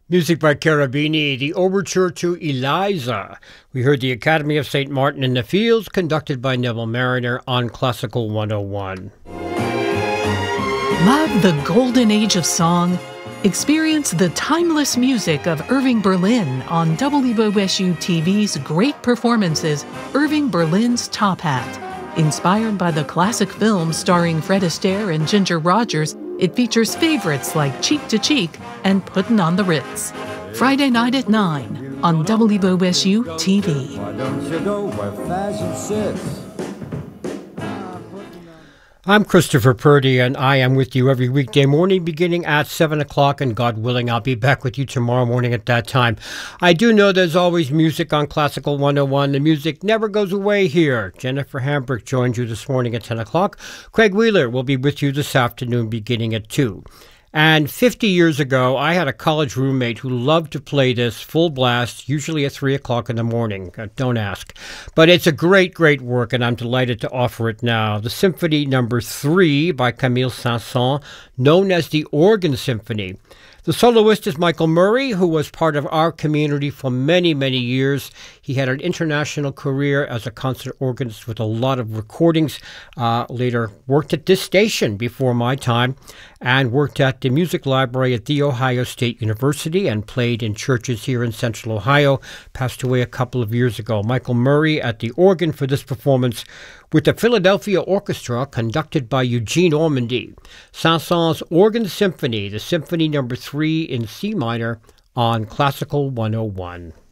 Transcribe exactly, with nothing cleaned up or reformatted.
Music by Cherubini, the overture to Eliza. We heard the Academy of Saint Martin in the Fields, conducted by Neville Marriner on Classical one oh one. Love the golden age of song? Experience the timeless music of Irving Berlin on W O S U T V's Great Performances, Irving Berlin's Top Hat. Inspired by the classic film starring Fred Astaire and Ginger Rogers, it features favorites like Cheek to Cheek and Puttin' on the Ritz. Friday night at nine on W O S U T V. Why don't you go where fashion sits? I'm Christopher Purdy, and I am with you every weekday morning beginning at seven o'clock, and God willing, I'll be back with you tomorrow morning at that time. I do know there's always music on Classical one oh one. The music never goes away here. Jennifer Hambrick joins you this morning at ten o'clock. Craig Wheeler will be with you this afternoon beginning at two. And fifty years ago, I had a college roommate who loved to play this full blast, usually at three o'clock in the morning. Uh, don't ask. But it's a great, great work, and I'm delighted to offer it now. The Symphony Number three by Camille Saint-Saëns, known as the Organ Symphony. The soloist is Michael Murray, who was part of our community for many, many years. He had an international career as a concert organist with a lot of recordings. Uh, later worked at this station before my time and worked at the music library at The Ohio State University and played in churches here in Central Ohio. Passed away a couple of years ago. Michael Murray at the organ for this performance with the Philadelphia Orchestra conducted by Eugene Ormandy. Saint-Saëns' Organ Symphony, the Symphony Number three in C minor on Classical one oh one.